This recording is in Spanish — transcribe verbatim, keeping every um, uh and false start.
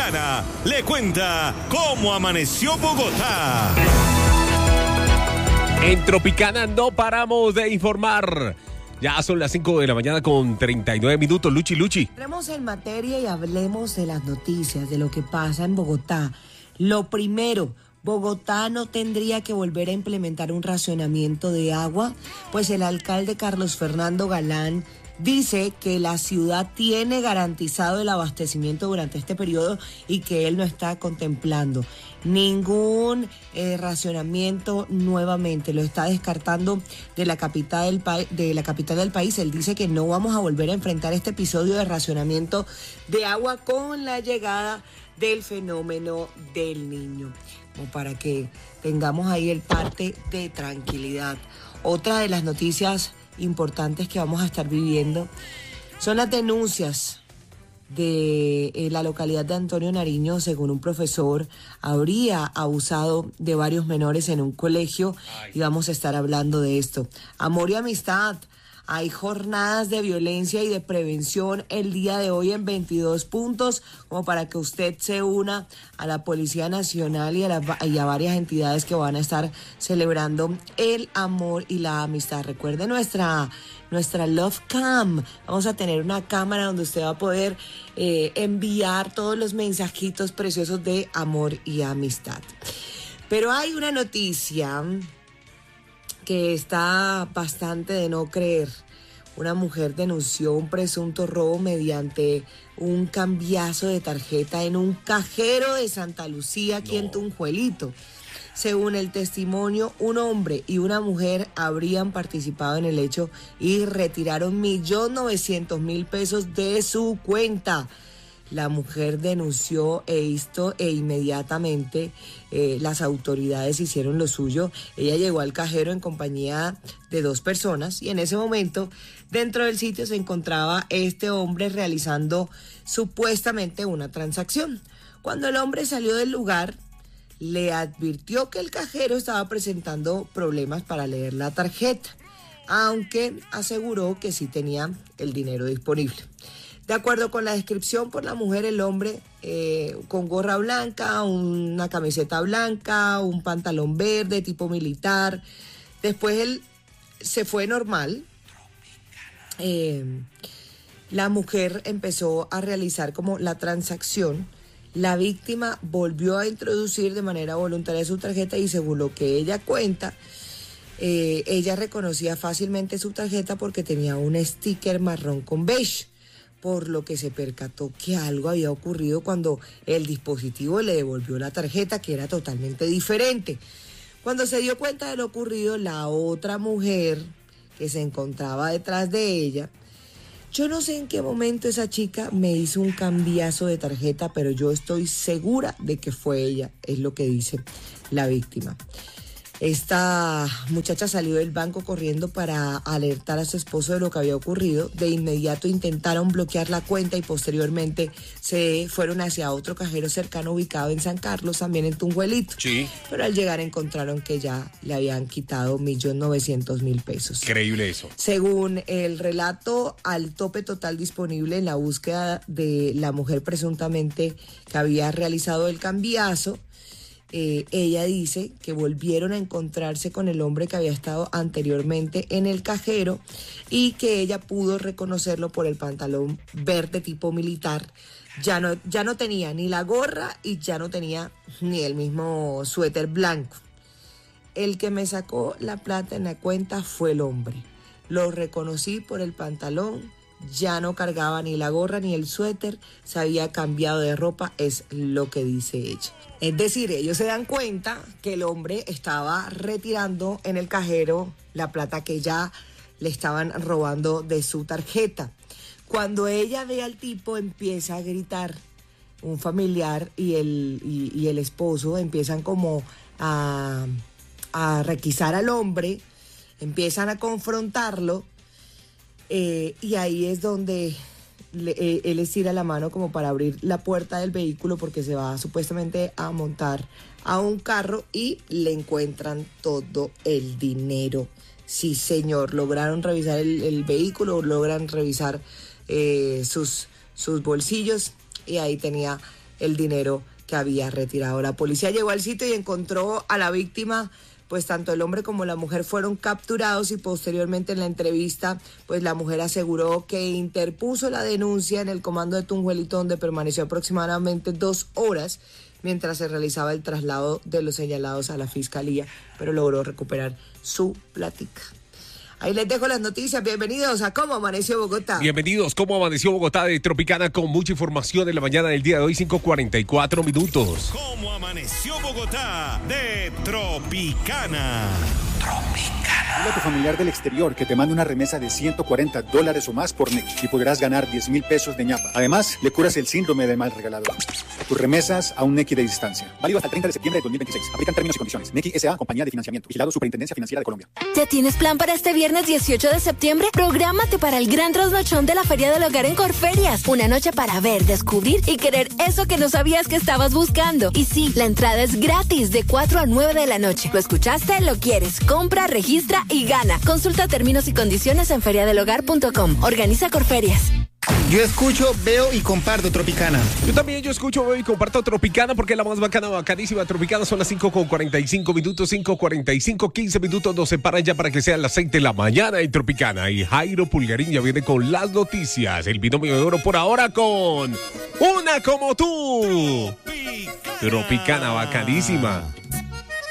Tropicana le cuenta cómo amaneció Bogotá. En Tropicana no paramos de informar. Ya son las cinco de la mañana con treinta y nueve minutos. Luchi, Luchi. Entremos en materia y hablemos de las noticias, de lo que pasa en Bogotá. Lo primero, Bogotá no tendría que volver a implementar un racionamiento de agua, pues el alcalde Carlos Fernando Galán dice que la ciudad tiene garantizado el abastecimiento durante este periodo y que él no está contemplando ningún eh, racionamiento nuevamente. Lo está descartando de la capital del pa- de la capital del país. Él dice que no vamos a volver a enfrentar este episodio de racionamiento de agua con la llegada del fenómeno del Niño, como para que tengamos ahí el parte de tranquilidad. Otra de las noticias importantes que vamos a estar viviendo son las denuncias de eh, la localidad de Antonio Nariño. Según un profesor, habría abusado de varios menores en un colegio y vamos a estar hablando de esto. Amor y amistad. Hay jornadas de violencia y de prevención el día de hoy en veintidós puntos, como para que usted se una a la Policía Nacional y a, la, y a varias entidades que van a estar celebrando el amor y la amistad. Recuerde nuestra, nuestra Love Cam. Vamos a tener una cámara donde usted va a poder eh, enviar todos los mensajitos preciosos de amor y amistad. Pero hay una noticia que está bastante de no creer. Una mujer denunció un presunto robo mediante un cambiazo de tarjeta en un cajero de Santa Lucía, aquí no. en Tunjuelito. Según el testimonio, un hombre y una mujer habrían participado en el hecho y retiraron un millón novecientos mil pesos de su cuenta. La mujer denunció esto e inmediatamente eh, las autoridades hicieron lo suyo. Ella llegó al cajero en compañía de dos personas y en ese momento dentro del sitio se encontraba este hombre realizando supuestamente una transacción. Cuando el hombre salió del lugar, le advirtió que el cajero estaba presentando problemas para leer la tarjeta, aunque aseguró que sí tenía el dinero disponible. De acuerdo con la descripción por la mujer, el hombre eh, con gorra blanca, una camiseta blanca, un pantalón verde tipo militar. Después él se fue normal. Eh, la mujer empezó a realizar como la transacción. La víctima volvió a introducir de manera voluntaria su tarjeta y según lo que ella cuenta, eh, ella reconocía fácilmente su tarjeta porque tenía un sticker marrón con beige, por lo que se percató que algo había ocurrido cuando el dispositivo le devolvió la tarjeta, que era totalmente diferente. Cuando se dio cuenta de lo ocurrido, la otra mujer que se encontraba detrás de ella, yo no sé en qué momento esa chica me hizo un cambiazo de tarjeta, pero yo estoy segura de que fue ella, es lo que dice la víctima. Esta muchacha salió del banco corriendo para alertar a su esposo de lo que había ocurrido. De inmediato intentaron bloquear la cuenta y posteriormente se fueron hacia otro cajero cercano ubicado en San Carlos, también en Tunjuelito. Sí. Pero al llegar encontraron que ya le habían quitado un millón novecientos mil pesos. Increíble eso. Según el relato, al tope total disponible en la búsqueda de la mujer presuntamente que había realizado el cambiazo, Eh, ella dice que volvieron a encontrarse con el hombre que había estado anteriormente en el cajero y que ella pudo reconocerlo por el pantalón verde tipo militar. Ya no, ya no tenía ni la gorra y ya no tenía ni el mismo suéter blanco. El que me sacó la plata en la cuenta fue el hombre. Lo reconocí por el pantalón. Ya no cargaba ni la gorra ni el suéter, se había cambiado de ropa, es lo que dice ella. Es decir, ellos se dan cuenta que el hombre estaba retirando en el cajero la plata que ya le estaban robando de su tarjeta. Cuando ella ve al tipo, empieza a gritar. Un familiar y el, y, y el esposo empiezan como a, a requisar al hombre, empiezan a confrontarlo. Eh, y ahí es donde le, eh, él estira la mano como para abrir la puerta del vehículo porque se va supuestamente a montar a un carro y le encuentran todo el dinero. Sí, señor, lograron revisar el, el vehículo, logran revisar eh, sus, sus bolsillos y ahí tenía el dinero que había retirado. La policía llegó al sitio y encontró a la víctima, pues tanto el hombre como la mujer fueron capturados y posteriormente en la entrevista, pues la mujer aseguró que interpuso la denuncia en el comando de Tunjuelito, donde permaneció aproximadamente dos horas mientras se realizaba el traslado de los señalados a la fiscalía, pero logró recuperar su plática. Ahí les dejo las noticias. Bienvenidos a Cómo Amaneció Bogotá. Bienvenidos, Cómo Amaneció Bogotá de Tropicana, con mucha información en la mañana del día de hoy, cinco cuarenta y cuatro minutos. Cómo Amaneció Bogotá de Tropicana. Tropicana. Dile a tu familiar del exterior que te mande una remesa de ciento cuarenta dólares o más por Nequi y podrás ganar diez mil pesos de ñapa. Además, le curas el síndrome del mal regalador. Tus remesas a un Nequi de distancia. Válido hasta el treinta de septiembre de dos mil veintiséis. Aplican términos y condiciones. Nequi S A, compañía de financiamiento. Vigilado Superintendencia Financiera de Colombia. ¿Ya tienes plan para este viernes dieciocho de septiembre? Prográmate para el gran trasnochón de la Feria del Hogar en Corferias. Una noche para ver, descubrir y querer eso que no sabías que estabas buscando. Y sí, la entrada es gratis de cuatro a nueve de la noche. ¿Lo escuchaste? Lo quieres. Compra, registra y gana. Consulta términos y condiciones en feria del hogar punto com. Organiza Corferias. Yo escucho, veo y comparto Tropicana. Yo también, yo escucho, veo y comparto Tropicana porque es la más bacana, bacanísima. Tropicana son las cinco con cuarenta y cinco minutos, cinco cuarenta y cinco, quince minutos nos separan ya para que sean las seis de la mañana en Tropicana. Y Jairo Pulgarín ya viene con las noticias. El binomio de oro por ahora con Una Como Tú. Tropicana. Tropicana, bacanísima.